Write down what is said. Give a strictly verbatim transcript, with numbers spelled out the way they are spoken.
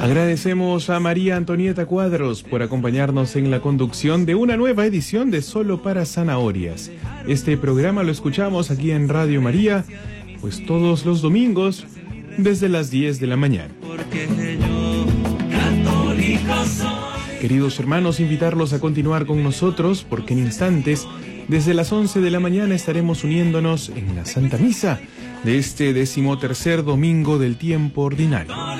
Agradecemos a María Antonieta Cuadros por acompañarnos en la conducción de una nueva edición de Solo para Zanahorias. Este programa lo escuchamos aquí en Radio María, pues todos los domingos desde las diez de la mañana. Queridos hermanos, invitarlos a continuar con nosotros porque en instantes, desde las once de la mañana, estaremos uniéndonos en la Santa Misa de este decimotercer domingo del tiempo ordinario.